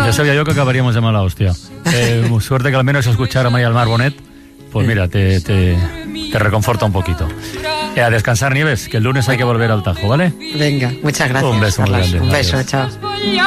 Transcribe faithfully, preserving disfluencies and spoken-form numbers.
Ya sabía yo que acabaríamos de mala hostia. Eh, suerte que al menos escuchar a María del Mar Bonet, pues mira, te, te, te reconforta un poquito. Eh, a descansar, Nieves, que el lunes hay que volver al Tajo, ¿vale? Venga, muchas gracias. Un beso muy grande. Un beso, Adiós. chao.